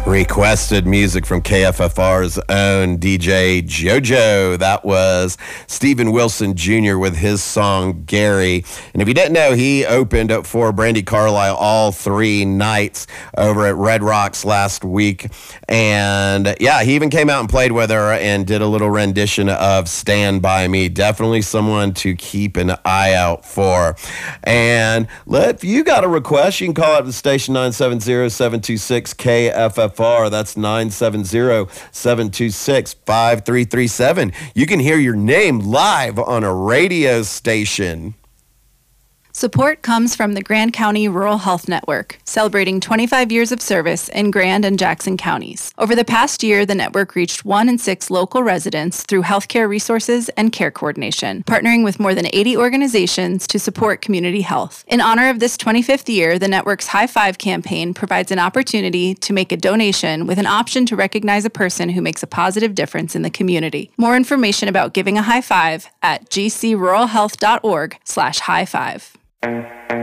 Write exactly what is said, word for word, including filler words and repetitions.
Requested music from K F F R's own D J JoJo. That was Steven Wilson Junior with his song Gary. And if you didn't know, he opened for Brandi Carlile all three nights over at Red Rocks last week. And yeah, he even came out and played with her and did a little rendition of Stand By Me. Definitely someone to keep an eye out for. And if you got a request, you can call up the station nine seven zero, seven two six, K F F R. That's nine seven zero, seven two six, five three three seven. You can hear your name live on a radio station. Support comes from the Grand County Rural Health Network, celebrating twenty-five years of service in Grand and Jackson counties. Over the past year, the network reached one in six local residents through healthcare resources and care coordination, partnering with more than eighty organizations to support community health. In honor of this twenty-fifth year, the network's High Five campaign provides an opportunity to make a donation with an option to recognize a person who makes a positive difference in the community. More information about giving a high five at g c rural health dot org slash high five.